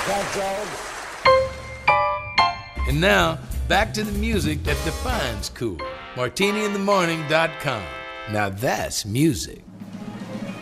Thanks, Jones. And now, back to the music that defines cool. MartiniInTheMorning.com. Now that's music.